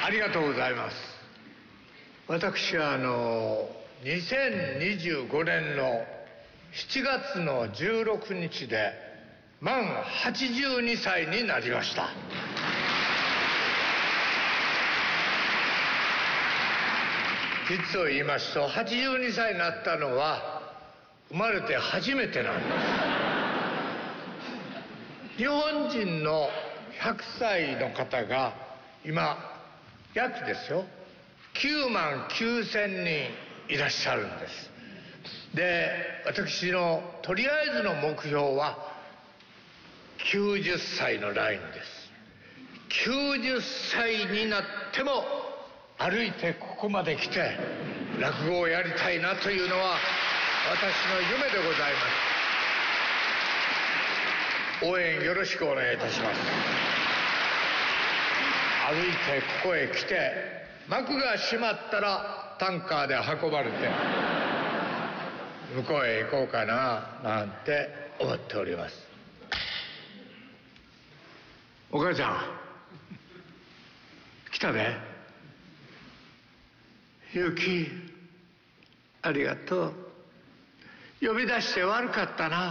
ありがとうございます。私は2025年の7月の16日で満82歳になりました。実を言いますと、82歳になったのは生まれて初めてなんです。日本人の100歳の方が今約ですよ9万9000人いらっしゃるんです。で、私のとりあえずの目標は90歳のラインです。90歳になっても歩いてここまで来て落語をやりたいなというのは私の夢でございます。応援よろしくお願いいたします。歩いてここへ来て幕が閉まったらタンカーで運ばれて向こうへ行こうかななんて思っております。お母ちゃん来たね。ゆきありがとう。呼び出して悪かったな。